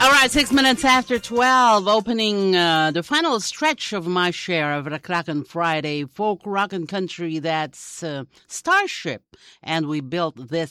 All right, 6 minutes after 12, opening the final stretch of my share of Rakraken Friday, folk rock and country. That's Starship. And we built this